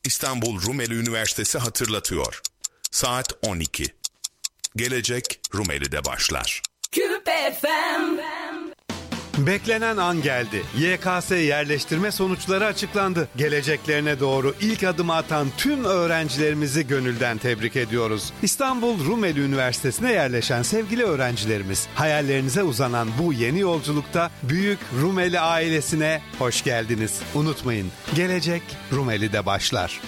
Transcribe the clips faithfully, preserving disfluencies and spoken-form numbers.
İstanbul Rumeli Üniversitesi hatırlatıyor. Saat on iki. Gelecek Rumeli'de başlar. Küpe F M. Beklenen an geldi. Y K S yerleştirme sonuçları açıklandı. Geleceklerine doğru ilk adımı atan tüm öğrencilerimizi gönülden tebrik ediyoruz. İstanbul Rumeli Üniversitesi'ne yerleşen sevgili öğrencilerimiz, hayallerinize uzanan bu yeni yolculukta Büyük Rumeli ailesine hoş geldiniz. Unutmayın, gelecek Rumeli'de başlar.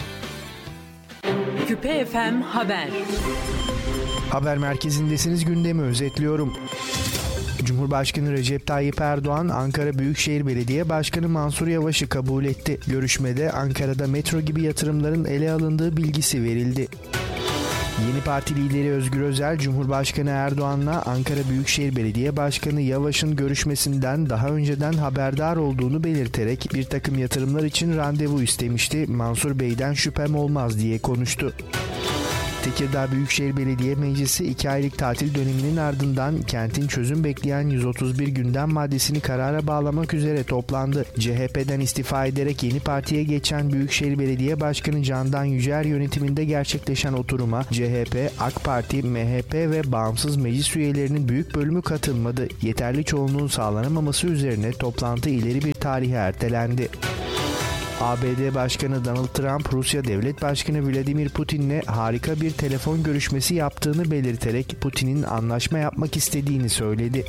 Küpe F M Haber. Haber merkezindesiniz, gündemi özetliyorum. Cumhurbaşkanı Recep Tayyip Erdoğan, Ankara Büyükşehir Belediye Başkanı Mansur Yavaş'ı kabul etti. Görüşmede Ankara'da metro gibi yatırımların ele alındığı bilgisi verildi. Yeni Parti lideri Özgür Özel, Cumhurbaşkanı Erdoğan'la Ankara Büyükşehir Belediye Başkanı Yavaş'ın görüşmesinden daha önceden haberdar olduğunu belirterek bir takım yatırımlar için randevu istemişti. Mansur Bey'den şüphem olmaz diye konuştu. Tekirdağ Büyükşehir Belediye Meclisi iki aylık tatil döneminin ardından kentin çözüm bekleyen yüz otuz bir gündem maddesini karara bağlamak üzere toplandı. C H P'den istifa ederek yeni partiye geçen Büyükşehir Belediye Başkanı Candan Yücel yönetiminde gerçekleşen oturuma C H P, AK Parti, M H P ve bağımsız meclis üyelerinin büyük bölümü katılmadı. Yeterli çoğunluğun sağlanamaması üzerine toplantı ileri bir tarihe ertelendi. A B D Başkanı Donald Trump, Rusya Devlet Başkanı Vladimir Putin'le harika bir telefon görüşmesi yaptığını belirterek Putin'in anlaşma yapmak istediğini söyledi.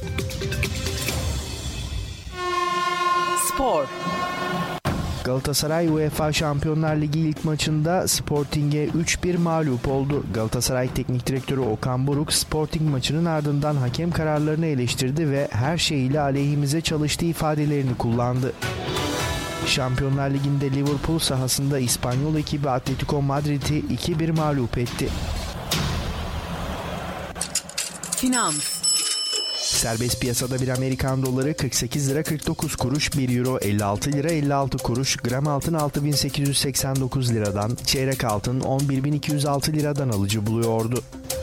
Spor. Galatasaray UEFA Şampiyonlar Ligi ilk maçında Sporting'e üç bir mağlup oldu. Galatasaray Teknik Direktörü Okan Buruk, Sporting maçının ardından hakem kararlarını eleştirdi ve her şeyiyle aleyhimize çalıştığı ifadelerini kullandı. Şampiyonlar Ligi'nde Liverpool sahasında İspanyol ekibi Atletico Madrid'i iki bir mağlup etti. Finans. Serbest piyasada bir Amerikan doları kırk sekiz lira kırk dokuz kuruş, bir euro elli altı lira elli altı kuruş, gram altın altı bin sekiz yüz seksen dokuz liradan, çeyrek altın on bir bin iki yüz altı liradan alıcı buluyordu.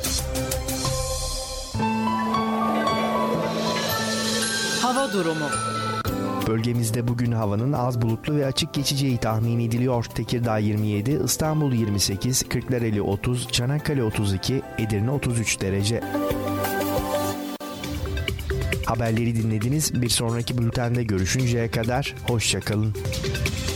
Hava durumu. Bölgemizde bugün havanın az bulutlu ve açık geçeceği tahmin ediliyor. Tekirdağ yirmi yedi, İstanbul yirmi sekiz, Kırklareli otuz, Çanakkale otuz iki, Edirne otuz üç derece. Haberleri dinlediniz. Bir sonraki bültende görüşünceye kadar hoşça kalın.